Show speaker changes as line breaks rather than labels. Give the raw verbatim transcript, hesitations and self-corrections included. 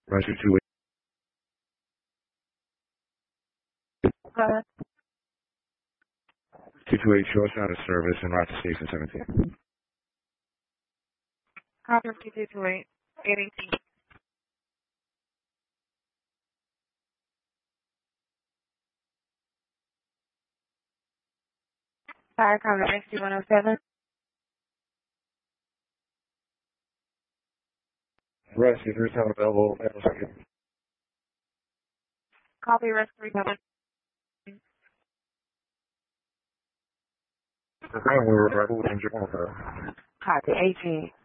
Rescue two
Uh,
two two eight short shot of service in Rochester Station seventeen.
copy two two two eight, eight eighteen. Fire cover rescue one oh seven.
Rescue three seven available.
Copy rescue three seven.
We're injured.
Copy eighteen.